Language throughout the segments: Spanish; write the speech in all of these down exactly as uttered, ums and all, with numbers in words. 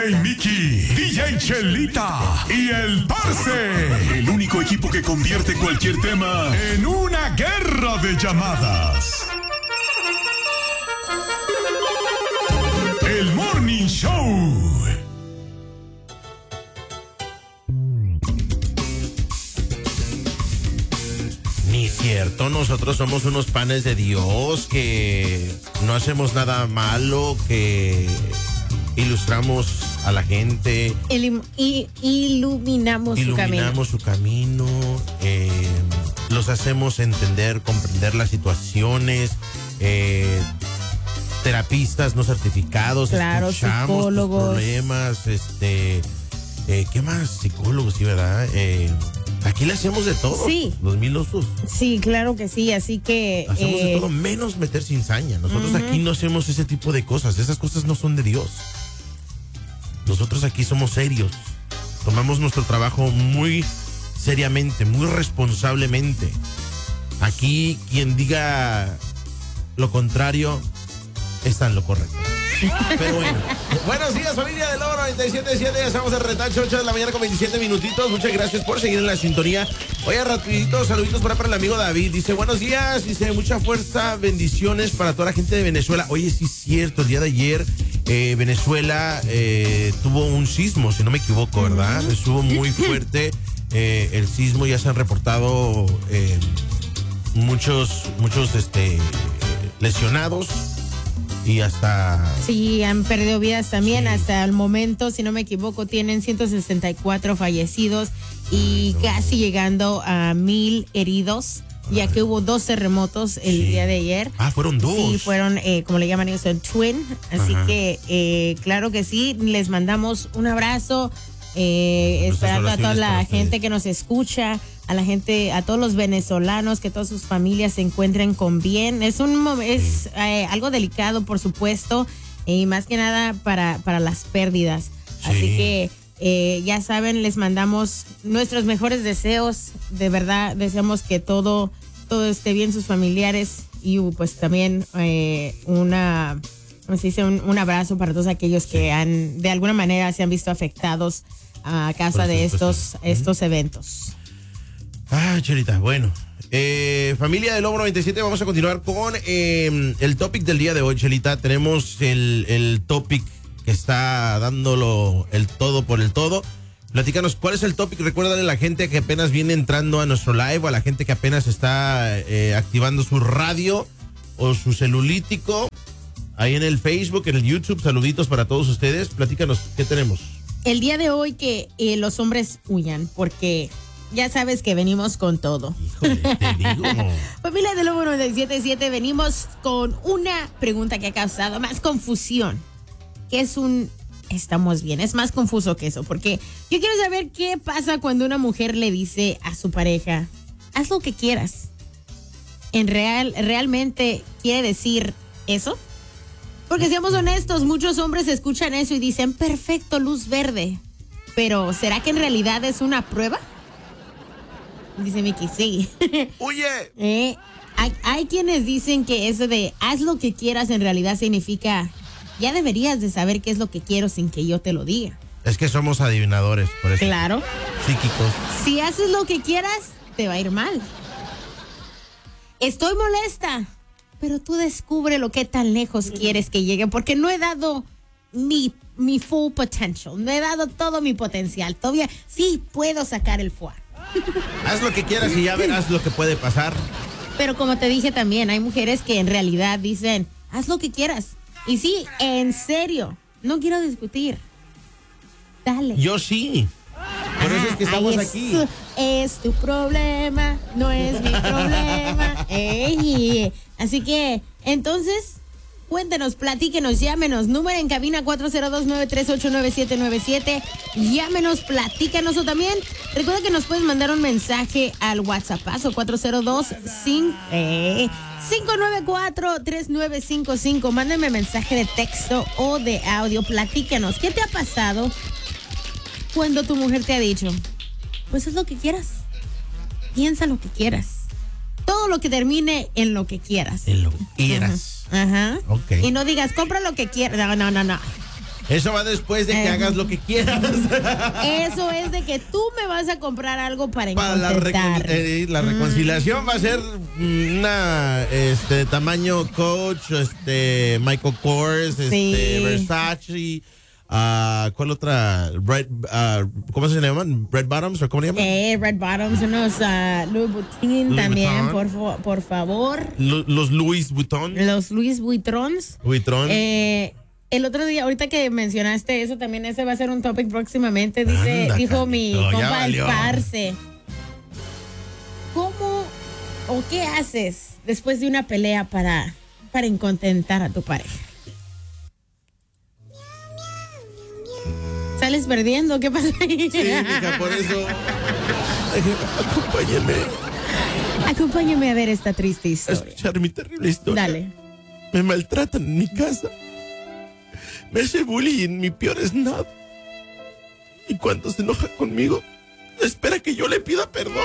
J Mickey, D J Chelita y el Parce. El único equipo que convierte cualquier tema en una guerra de llamadas. El Morning Show. Ni cierto, nosotros somos unos panes de Dios que no hacemos nada malo, que ilustramos a la gente. El, y, iluminamos, iluminamos su camino. Su camino eh, los hacemos entender, comprender las situaciones. Eh, terapistas no certificados. Claro, escuchamos psicólogos. Tus problemas, este, eh, ¿qué más? Psicólogos, sí, ¿verdad? Eh, Aquí le hacemos de todo. Sí. Los milosos. Sí, claro que sí. Así que. Hacemos eh, de todo menos meter cizaña. Nosotros uh-huh. aquí no hacemos ese tipo de cosas. Esas cosas no son de Dios. Nosotros aquí somos serios. Tomamos nuestro trabajo muy seriamente, muy responsablemente. Aquí quien diga lo contrario está en lo correcto. Pero bueno. Buenos días, familia del Lobo noventa y siete punto siete. Ya estamos en retacho, ocho de la mañana con veintisiete minutitos. Muchas gracias por seguir en la sintonía. Oye, rapidito, saluditos para, para el amigo David. Dice, buenos días. Dice, mucha fuerza, bendiciones para toda la gente de Venezuela. Oye, sí es cierto, el día de ayer eh, Venezuela eh, tuvo un sismo, si no me equivoco, ¿verdad? Estuvo muy fuerte eh, el sismo. Ya se han reportado eh, muchos, muchos este, lesionados. Y hasta... Sí, han perdido vidas también. Sí. Hasta el momento, si no me equivoco, tienen ciento sesenta y cuatro fallecidos y Ay, no. casi llegando a mil heridos, Ay. ya que hubo dos terremotos el sí. día de ayer. Ah, fueron dos. Sí, fueron, eh, como le llaman ellos, el twin. Así Ajá. que, eh, claro que sí, les mandamos un abrazo. Eh, esperando a toda la gente que nos escucha, a la gente, a todos los venezolanos, que todas sus familias se encuentren con bien. Es un es eh, algo delicado, por supuesto, y más que nada para, para las pérdidas. Sí. Así que eh, ya saben, les mandamos nuestros mejores deseos. De verdad, deseamos que todo, todo esté bien, sus familiares, y pues también eh, una, ¿cómo se dice? Un, un abrazo para todos aquellos sí. que han, de alguna manera, se han visto afectados a causa de estos, estos eventos. Ah, Chelita, bueno. Eh, familia del Lobo noventa y siete, vamos a continuar con eh, el topic del día de hoy, Chelita. Tenemos el, el topic que está dándolo el todo por el todo. Platícanos, ¿cuál es el topic? Recuérdale a la gente que apenas viene entrando a nuestro live, o a la gente que apenas está eh, activando su radio o su celulítico. Ahí en el Facebook, en el YouTube, saluditos para todos ustedes. Platícanos, ¿qué tenemos? El día de hoy que eh, los hombres huyan, porque ya sabes que venimos con todo. Híjole, te digo. Familia del Lobo noventa y siete punto siete, venimos con una pregunta que ha causado más confusión. ¿Qué es un estamos bien? Es más confuso que eso, porque yo quiero saber qué pasa cuando una mujer le dice a su pareja, haz lo que quieras. ¿En real, realmente quiere decir eso? Porque seamos honestos, muchos hombres escuchan eso y dicen, perfecto, luz verde. Pero, ¿será que en realidad es una prueba? Dice Miki, sí. Oye. eh, hay, hay quienes dicen que eso de haz lo que quieras en realidad significa, ya deberías de saber qué es lo que quiero sin que yo te lo diga. Es que somos adivinadores, por eso. Claro. Psíquicos. Si haces lo que quieras, te va a ir mal. Estoy molesta. Pero tú descubre lo que tan lejos quieres que llegue, porque no he dado mi, mi full potential, no he dado todo mi potencial. Todavía sí puedo sacar el fuá. Haz lo que quieras y ya verás lo que puede pasar. Pero como te dije también, hay mujeres que en realidad dicen, haz lo que quieras. Y sí, en serio, no quiero discutir. Dale. Yo sí. Por eso es que estamos es aquí. Tu, es tu problema, no es mi problema. Ey. Así que, entonces, cuéntenos, platíquenos, llámenos. Número en cabina cuatro cero dos, nueve tres ocho, nueve siete nueve siete. Llámenos, platícanos, o también recuerda que nos puedes mandar un mensaje al WhatsApp o cuatro cero dos, cinco nueve cuatro, tres nueve cinco cinco. Mándenme mensaje de texto o de audio. Platícanos, ¿qué te ha pasado cuando tu mujer te ha dicho, pues haz lo que quieras, piensa lo que quieras, todo lo que termine en lo que quieras? En lo que quieras. Ajá. Ajá. Ok. Y no digas, compra lo que quieras. No, no, no, no. Eso va después de que eh. hagas lo que quieras. Eso es de que tú me vas a comprar algo para, para la, recon eh, la reconciliación mm. va a ser una este tamaño Coach, este Michael Kors, sí. este Versace. Uh, ¿Cuál otra? Red, uh, ¿Cómo se llaman? ¿Red Bottoms o cómo se llaman? Eh, Red Bottoms, unos uh, Louis Vuitton Louis también, por, por favor. L los Louis Vuitton. Los Louis Vuittons. Vuitton. Eh, el otro día, ahorita que mencionaste eso, también ese va a ser un topic próximamente. Dice, Anda, dijo canito, mi compa el Parce. ¿Cómo o qué haces después de una pelea para, para incontentar a tu pareja? ¿Sales perdiendo? ¿Qué pasa ahí? Sí, mija, por eso. Acompáñeme. Acompáñame a ver esta triste historia. A escuchar mi terrible historia. Dale. Me maltratan en mi casa. Me hace bullying, mi peor es nada. Y cuando se enoja conmigo, espera que yo le pida perdón.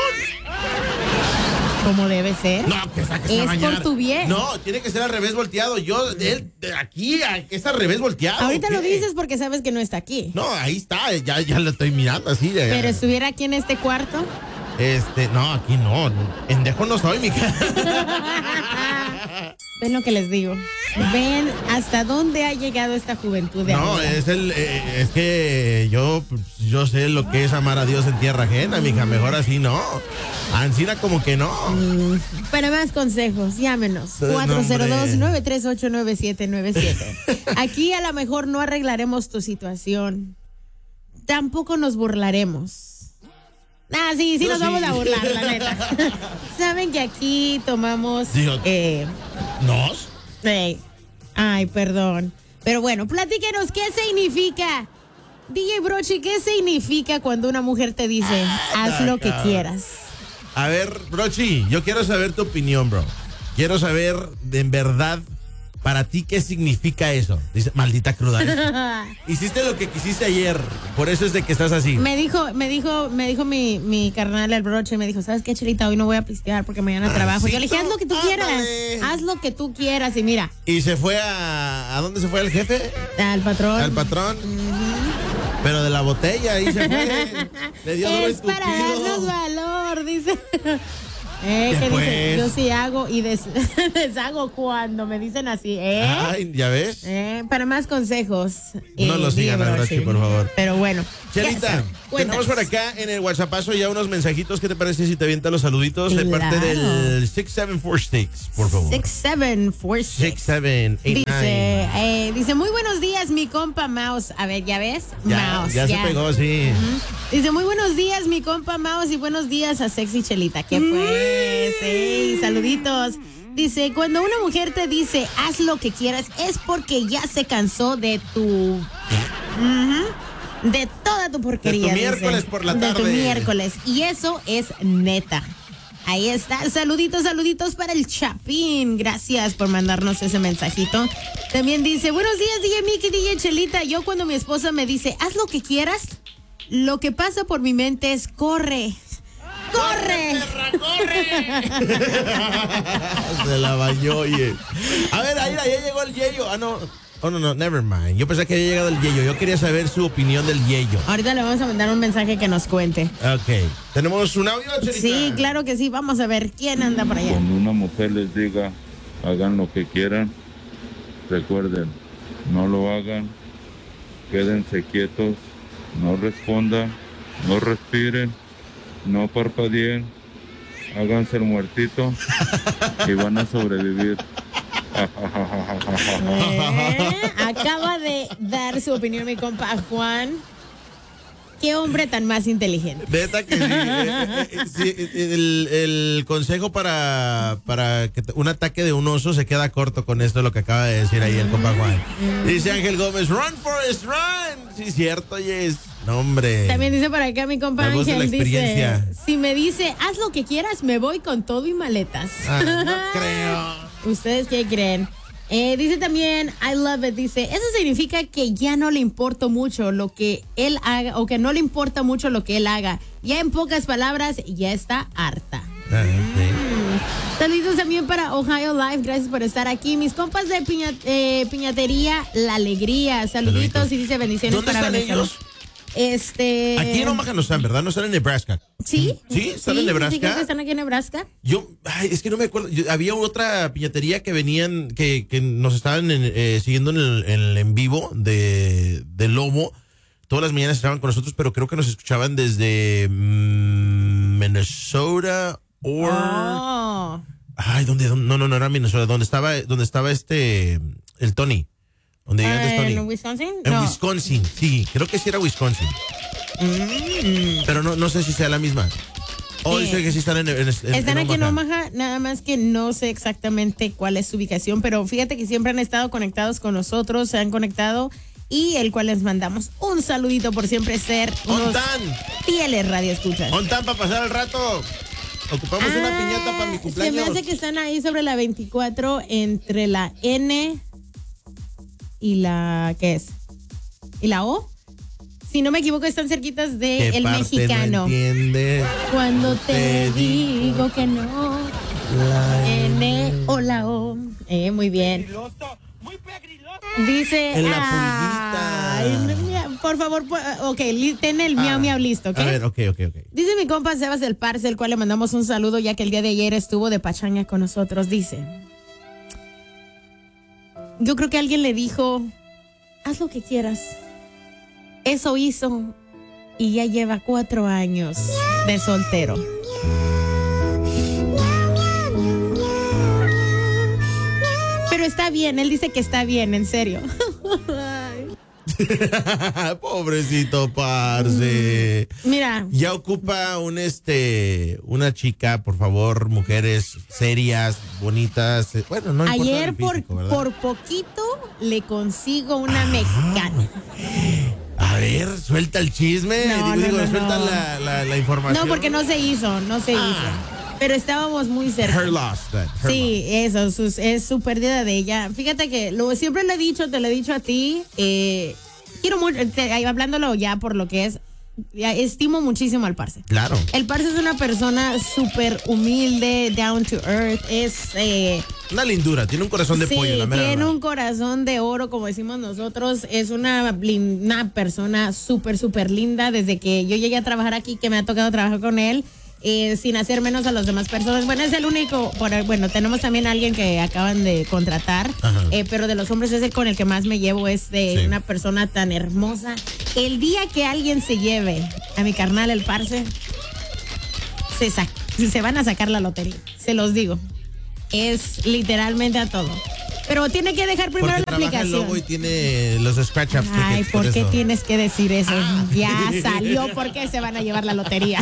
Como debe ser. No, que saques a bañar. Es por tu bien. No, tiene que ser al revés volteado. Yo, de él, de aquí, es al revés volteado. Ahorita lo dices porque sabes que no está aquí. No, ahí está, ya, ya lo estoy mirando así. Ya, Pero estuviera aquí en este cuarto. Este, no, aquí no. Pendejo no soy, mija. Ven lo que les digo. Ven hasta dónde ha llegado esta juventud de No, ahora. es el, eh, es que yo, yo sé lo que es amar a Dios en tierra ajena, mija. Mejor así no. Ancina como que no. Mm, para más consejos, llámenos. cuatro cero dos, nueve tres ocho, nueve siete nueve siete. Aquí a lo mejor no arreglaremos tu situación. Tampoco nos burlaremos. Ah, sí, sí, yo nos sí. vamos a burlar, la neta. Saben que aquí tomamos... Digo, eh, ¿nos? Eh, ay, perdón. Pero bueno, platíquenos, ¿qué significa? D J Brochi, ¿qué significa cuando una mujer te dice, ah, haz lo que quieras? A ver, Brochi, yo quiero saber tu opinión, bro. Quiero saber, de, en verdad, para ti, ¿qué significa eso? Dice, maldita cruda. Hiciste lo que quisiste ayer, por eso es de que estás así. Me dijo, me dijo, me dijo mi, mi carnal, el Broche, me dijo, ¿sabes qué, Chelita? Hoy no voy a pistear porque mañana trabajo. Yo le dije, haz lo que tú Ándale. quieras. Haz lo que tú quieras y mira. ¿Y se fue a... ¿A dónde se fue el jefe? Al patrón. Al patrón. Uh-huh. Pero de la botella, ahí se fue. Le dio es para darnos valor, dice. Eh, que dice, yo sí hago y des, deshago cuando me dicen así, ¿eh? Ay, ¿ya ves? Eh, para más consejos. No eh, lo sigan a Brochi, por favor. Pero bueno. Chelita, tenemos por acá en el WhatsAppazo ya unos mensajitos. ¿Qué te parece si te avientan los saluditos claro. de parte del six seven four six, por favor? six seven four six. six seven eight nine. Dice, eh, dice, muy buenos días, mi compa Mouse. A ver, ¿ya ves? Ya, Mouse. Ya, ya se pegó, sí. Uh-huh. Dice, muy buenos días, mi compa Mouse, y buenos días a Sexy Chelita. ¿Qué pues? Hey, saluditos. Dice, cuando una mujer te dice, haz lo que quieras, es porque ya se cansó de tu... Uh-huh, de toda tu porquería. De tu miércoles por la tarde. De tu miércoles. Y eso es neta. Ahí está. Saluditos, saluditos para el Chapín. Gracias por mandarnos ese mensajito. También dice, buenos días, D J Mickey, D J Chelita. Yo cuando mi esposa me dice, haz lo que quieras, lo que pasa por mi mente es, corre. ¡Corre! ¡Corre, perra, corre! Se la bañó, oye. A ver, ahí ya llegó el Yeyo. Ah, no. Oh, no, no, never mind. Yo pensé que había llegado el Yeyo. Yo quería saber su opinión del Yeyo. Ahorita le vamos a mandar un mensaje que nos cuente. Ok. ¿Tenemos un audio, Chelita? Sí, claro que sí. Vamos a ver quién anda por allá. Cuando una mujer les diga, hagan lo que quieran, recuerden, no lo hagan, quédense quietos, no respondan, no respiren, no parpadeen, háganse el muertito y van a sobrevivir. Eh, acaba de dar su opinión mi compa Juan. Qué hombre tan más inteligente. Neta que sí. eh, eh, sí el, el consejo para, para que un ataque de un oso se queda corto con esto, lo que acaba de decir ahí el compa Juan. Dice Ángel Gómez, run Forrest, run. Sí, cierto, yes. No, hombre. También dice por acá mi compa Ángel, dice, si me dice, haz lo que quieras, me voy con todo y maletas. Ah, no creo. ¿Ustedes qué creen? Eh, dice también, I love it, dice, eso significa que ya no le importa mucho lo que él haga, o que no le importa mucho lo que él haga. Ya en pocas palabras, ya está harta. Ah, sí. Saludos también para Ohio Live, gracias por estar aquí. Mis compas de piña, eh, piñatería La Alegría, saluditos, saluditos. Y dice bendiciones. ¿Dónde para están ellos? Este. Aquí en Omaha no están, ¿verdad? No están en Nebraska. ¿Sí? ¿Sí? ¿Están sí, en Nebraska? Sí, creo que están aquí en Nebraska. Yo, ay, es que no me acuerdo. Yo, había otra piñatería que venían, que, que nos estaban en, eh, siguiendo en el, en el en vivo de, de Lobo. Todas las mañanas estaban con nosotros, pero creo que nos escuchaban desde mmm, Minnesota o... Oh. Ay, ¿dónde, dónde? No, no, no era Minnesota. ¿Dónde estaba, dónde estaba este, el Tony? ¿Dónde uh, antes Tony? ¿En Wisconsin? En no. Wisconsin, sí. Creo que sí era Wisconsin. Mm. Pero no, no sé si sea la misma. O oh, dice que sí están en, en, en Están en aquí en Omaha. Omaha, nada más que no sé exactamente cuál es su ubicación, pero fíjate que siempre han estado conectados con nosotros, se han conectado y el cual les mandamos un saludito por siempre ser unos fieles radioescuchas. ¿Ontan para pasar el rato? Ocupamos ah, una piñata para mi cumpleaños. Se me hace que están ahí sobre la veinticuatro entre la N y la, ¿qué es? ¿Y la O? Si no me equivoco, están cerquitas de El Mexicano. No entiende? Cuando te, te digo que no. La N o la O. Eh, muy bien. Muy pegriloso. Dice. En la ay, por favor, ok, ten el miau ah, miau listo, ¿ok? A ver, ok, ok, ok. Dice mi compa Sebas del Parce, el cual le mandamos un saludo ya que el día de ayer estuvo de pachanga con nosotros. Dice: yo creo que alguien le dijo, haz lo que quieras. Eso hizo y ya lleva cuatro años de soltero. Pero está bien, él dice que está bien, en serio. Pobrecito parce. Mira. Ya ocupa un este una chica, por favor, mujeres serias, bonitas. Bueno, no importa ayer el físico, por, ¿verdad? por poquito le consigo una mexicana. A ver, suelta el chisme. No, digo, no, digo, no, suelta no. La, la, la información. No, porque no se hizo, no se ah. hizo. Pero estábamos muy cerca. Her loss, then. Her sí, loss. eso, sus, es su pérdida de ella. Fíjate que lo siempre le he dicho, te lo he dicho a ti. Eh, quiero mucho, te, hablándolo ya por lo que es, ya, estimo muchísimo al Parce. Claro. El Parce es una persona súper humilde, down to earth. Es. Eh, una lindura, tiene un corazón de sí, pollo, la mera tiene verdad. un corazón de oro, como decimos nosotros. Es una, una persona súper, súper linda. Desde que yo llegué a trabajar aquí, que me ha tocado trabajar con él. Eh, sin hacer menos a las demás personas. Bueno, es el único, por, bueno, tenemos también a alguien que acaban de contratar, eh, pero de los hombres es el con el que más me llevo, es de sí. una persona tan hermosa. El día que alguien se lleve a mi carnal el Parce, se, saca, se van a sacar la lotería, se los digo. Es literalmente a todo. Pero tiene que dejar primero porque la aplicación. El logo y tiene los scratch ups. Ay, ¿por, ¿por qué eso? tienes que decir eso? Ah. Ya salió, ¿por qué se van a llevar la lotería?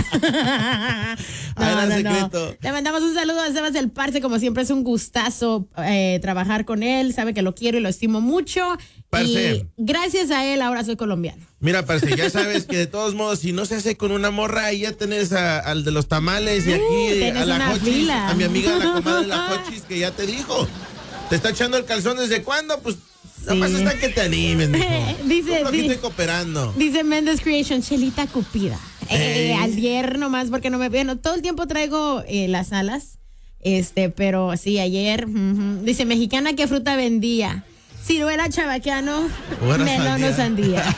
no, no, no. Le mandamos un saludo a Sebas del Parce, como siempre es un gustazo eh, trabajar con él, sabe que lo quiero y lo estimo mucho. Parce. Y gracias a él ahora soy colombiano. Mira, parce, ya sabes que de todos modos, si no se hace con una morra, ahí ya tenés a, al de los tamales y aquí uh, a la Jochis, fila. a mi amiga la comadre la Jochis, que ya te dijo. ¿Te está echando el calzón desde cuándo? Pues sí. Nada más hasta que te animes, mijo. Dice, aquí estoy cooperando. Dice Mendes Creation, Chelita Cupida. Eh, ayer nomás porque no me bueno, todo el tiempo traigo eh, las alas. Este, pero sí, ayer. Uh-huh. Dice, mexicana, ¿qué fruta vendía? Ciruela, chabaquiano, melón o sandía.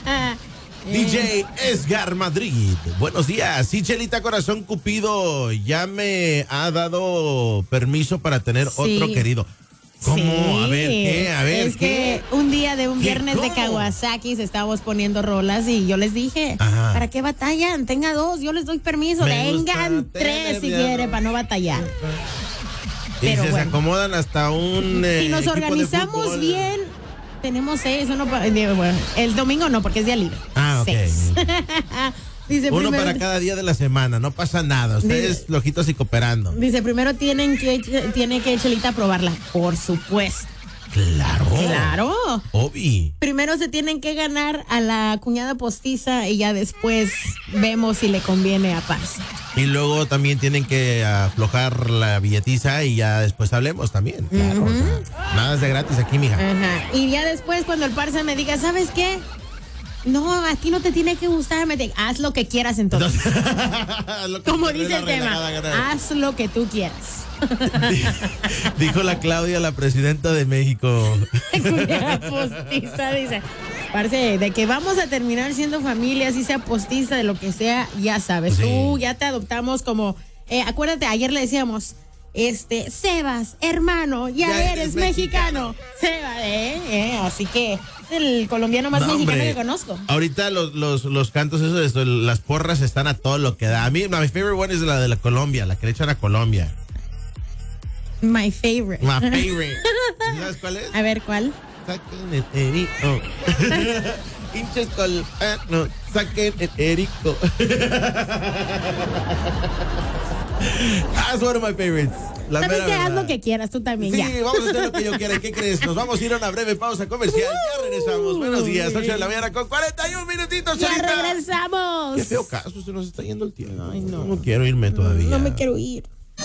D J Esgar Madrid, buenos días. Sí, Chelita Corazón Cupido ya me ha dado permiso para tener sí. otro querido. ¿Cómo? Sí. A ver, ¿qué? A ver, es ¿qué? que un día de un viernes ¿Cómo? de Kawasaki estábamos poniendo rolas y yo les dije, ajá, ¿para qué batallan? Tenga dos, yo les doy permiso. Me Vengan tres si quiere para no batallar. Y Pero se bueno. acomodan hasta un eh, Si nos organizamos bien, tenemos seis. Uno pa, bueno, el domingo no, porque es día libre. Ah, ok. Seis. Dice, uno primero, para cada día de la semana, no pasa nada. Ustedes dice, flojitos y cooperando. Dice, primero tienen que, tiene que Chelita probarla. Por supuesto. Claro. Claro. Obi. Primero se tienen que ganar a la cuñada postiza y ya después vemos si le conviene a Paz. Y luego también tienen que aflojar la billetiza y ya después hablemos también. Claro. Uh-huh. O sea, nada es de gratis aquí, mija. Ajá. Y ya después cuando el parce me diga, ¿sabes qué? No, a ti no te tiene que gustar, me te- haz lo que quieras entonces. Lo que Como te dé dice la el tema, regalada gana. haz lo que tú quieras. Dijo la Claudia, la presidenta de México. Cuya postiza, dice. Parce, de que vamos a terminar siendo familia, así sea postiza, de lo que sea, ya sabes. Sí. Tú ya te adoptamos como, eh, acuérdate, ayer le decíamos, este, Sebas, hermano, ya, Ya eres eres mexicano. Sebas, eh, eh, así que es el colombiano más No, mexicano hombre. que conozco. Ahorita los, los, los cantos, eso, eso, las porras están a todo lo que da. A mí, my favorite one es la de la Colombia, la que le echan a Colombia. My favorite. My favorite. ¿Sabes cuál es? A ver, ¿cuál? Saquen el erico. Pinches colanos, saquen el erico. That's one of my favorites. La ¿Sabes mera qué? Haz verdad. lo que quieras, tú también, Sí, ya. vamos a hacer lo que yo quiera. ¿Qué crees? Nos vamos a ir a una breve pausa comercial. Ya regresamos. Buenos días, ocho de la mañana con cuarenta y un minutitos. Ya Chelita. regresamos. Qué feo caso, se nos está yendo el tiempo. Ay, no. No quiero irme todavía. No me quiero ir.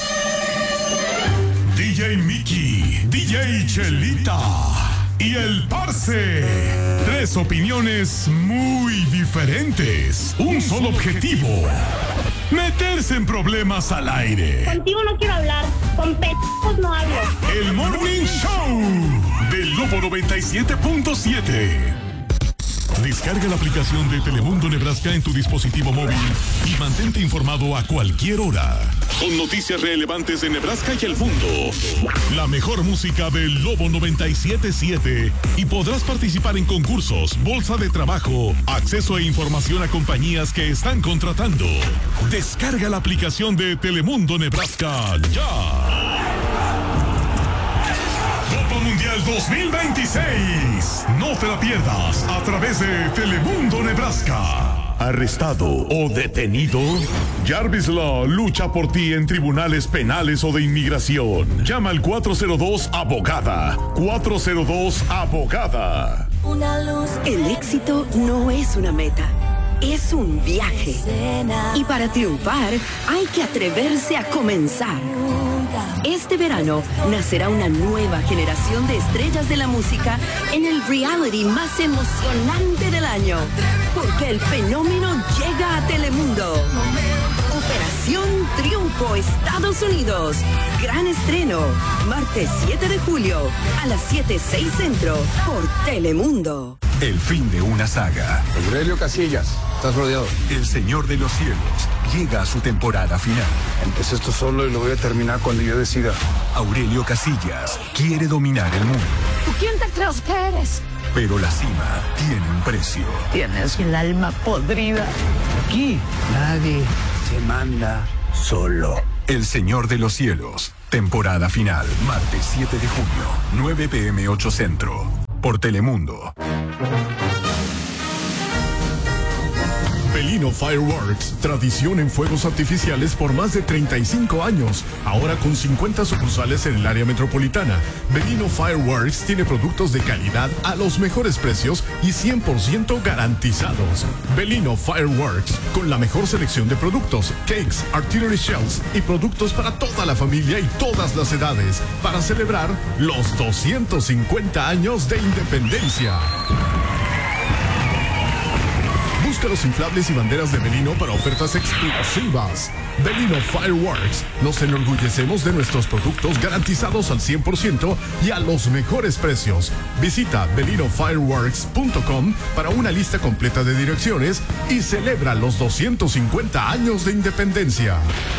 D J Mickey, D J Chelita y el Parce. Tres opiniones muy diferentes. Un solo objetivo. Meterse en problemas al aire. Contigo no quiero hablar, con pendejos no hablo. El Morning Show del Lobo noventa y siete punto siete. Descarga la aplicación de Telemundo Nebraska en tu dispositivo móvil y mantente informado a cualquier hora. Con noticias relevantes de Nebraska y el mundo. La mejor música del Lobo noventa y siete punto siete. Y podrás participar en concursos, bolsa de trabajo, acceso e información a compañías que están contratando. Descarga la aplicación de Telemundo Nebraska ya. Copa Mundial dos mil veintiséis. No te la pierdas a través de Telemundo Nebraska. ¿Arrestado o detenido? Jarvis Law lucha por ti en tribunales penales o de inmigración. Llama al cuatro cero dos abogada. cuatro cero dos abogada. El éxito no es una meta, es un viaje. Y para triunfar hay que atreverse a comenzar. Este verano nacerá una nueva generación de estrellas de la música en el reality más emocionante del año. Porque el fenómeno llega a Telemundo. Operación Triunfo Estados Unidos. Gran estreno. Martes siete de julio a las siete seis Centro por Telemundo. El fin de una saga. Aurelio Casillas, estás rodeado. El Señor de los Cielos llega a su temporada final. Empecé esto solo y lo voy a terminar cuando yo decida. Aurelio Casillas quiere dominar el mundo, ¿Tú quién te crees que eres? pero la cima tiene un precio. Tienes el alma podrida. Aquí nadie te manda solo. El Señor de los Cielos, temporada final, martes siete de junio, nueve p m ocho Centro, por Telemundo. Belino Fireworks, tradición en fuegos artificiales por más de treinta y cinco años. Ahora con cincuenta sucursales en el área metropolitana. Belino Fireworks tiene productos de calidad a los mejores precios y cien por ciento garantizados. Belino Fireworks, con la mejor selección de productos, cakes, artillery shells y productos para toda la familia y todas las edades, para celebrar los doscientos cincuenta años de independencia. Busca los inflables y banderas de Belino para ofertas exclusivas. Belino Fireworks. Nos enorgullecemos de nuestros productos garantizados al cien por ciento y a los mejores precios. Visita belino fireworks punto com para una lista completa de direcciones y celebra los doscientos cincuenta años de independencia.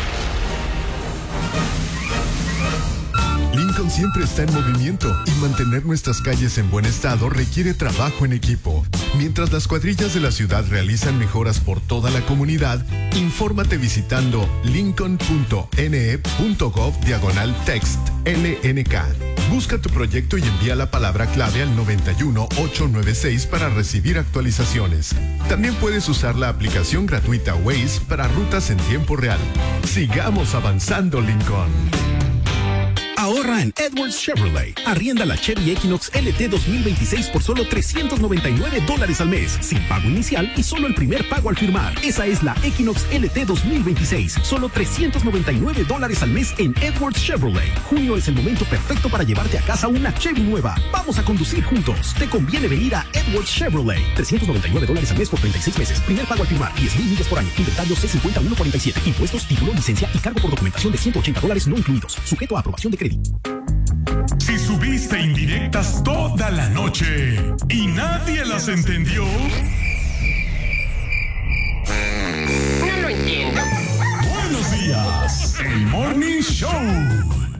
Lincoln siempre está en movimiento y mantener nuestras calles en buen estado requiere trabajo en equipo. Mientras las cuadrillas de la ciudad realizan mejoras por toda la comunidad, infórmate visitando lincoln punto n e punto gov diagonal text L N K. Busca tu proyecto y envía la palabra clave al noventa y uno ochocientos noventa y seis para recibir actualizaciones. También puedes usar la aplicación gratuita Waze para rutas en tiempo real. Sigamos avanzando, Lincoln. Ahorra Ahorra en Edwards Chevrolet. Arrienda la Chevy Equinox L T dos mil veintiséis por solo trescientos noventa y nueve dólares al mes, sin pago inicial y solo el primer pago al firmar. Esa es la Equinox L T dos mil veintiséis, solo trescientos noventa y nueve dólares al mes en Edwards Chevrolet. Junio es el momento perfecto para llevarte a casa una Chevy nueva. Vamos a conducir juntos. Te conviene venir a Edwards Chevrolet. trescientos noventa y nueve dólares al mes por treinta y seis meses. Primer pago al firmar. diez mil millas por año. Inventario C cincuenta y uno cuarenta y siete. Impuestos, título, licencia y cargo por documentación de ciento ochenta dólares no incluidos. Sujeto a aprobación de crédito. Si subiste indirectas toda la noche y nadie las entendió. No lo entiendo. Buenos días, el Morning Show.